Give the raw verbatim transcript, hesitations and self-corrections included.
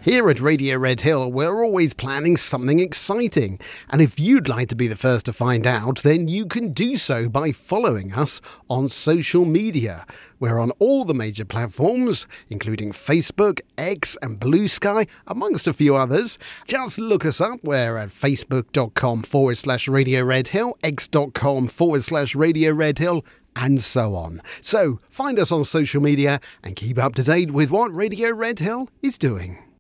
Here at Radio Red Hill, we're always planning something exciting. And if you'd like to be the first to find out, then you can do so by following us on social media. We're on all the major platforms, including Facebook, X and Blue Sky, amongst a few others. Just look us up. We're at facebook.com forward slash Radio Red Hill, x.com forward slash Radio Red Hill, and so on. So find us on social media and keep up to date with what Radio Red Hill is doing.